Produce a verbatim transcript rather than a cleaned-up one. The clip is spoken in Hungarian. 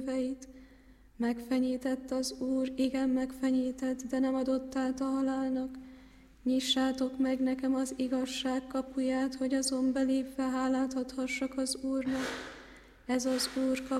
fejét. Megfenyített az Úr, igen, megfenyített, de nem adott át a halálnak. Nyissátok meg nekem az igazság kapuját, hogy azon belépve hálát adhassak az Úrnak. Ez az Úr kapuja.